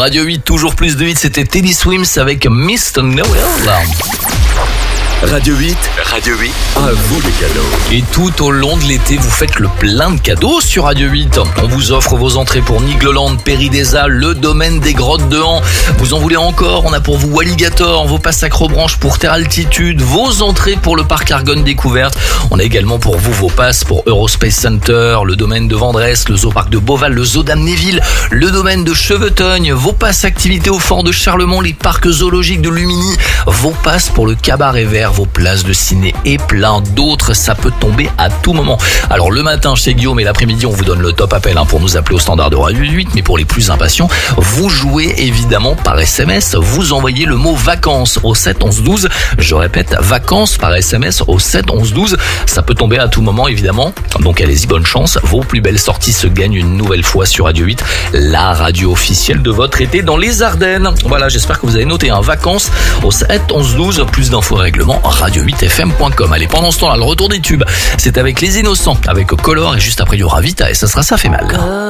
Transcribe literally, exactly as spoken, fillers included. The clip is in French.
Radio huit, toujours plus de hits, c'était Teddy Swims avec mister Noel. Radio huit, Radio huit, à vous les cadeaux. Et tout au long de l'été, vous faites le plein de cadeaux sur Radio huit. On vous offre vos entrées pour Nigloland, Péry des Halles, le domaine des Grottes de Han. Vous en voulez encore? On a pour vous Walligator, vos passes Acrobranche pour Terre Altitude, vos entrées pour le parc Argonne Découverte. On a également pour vous vos passes pour Eurospace Center, le domaine de Vendresse, le zoo parc de Beauval, le zoo d'Amnéville, le domaine de Cheveteugne, vos passes activités au fort de Charlemont, les parcs zoologiques de Lumini, vos passes pour le cabaret vert, vos places de ciné et plein d'autres. Ça peut tomber à tout moment. Alors le matin chez Guillaume et l'après-midi on vous donne le top appel hein, pour nous appeler au standard de Radio huit, mais pour les plus impatients, vous jouez évidemment par S M S. Vous envoyez le mot vacances au sept onze douze. Je répète, vacances par S M S au sept onze douze. Ça peut tomber à tout moment évidemment. Donc allez-y, bonne chance. Vos plus belles sorties se gagnent une nouvelle fois sur Radio huit, la radio officielle de votre été dans les Ardennes. Voilà, j'espère que vous avez noté un hein, vacances au sept onze douze. Plus d'infos et règlements radio huit f m point com. Allez, pendant ce temps-là, le retour des tubes, c'est avec Les Innocents, avec Color, et juste après il y aura Vita et ça sera Ça fait mal.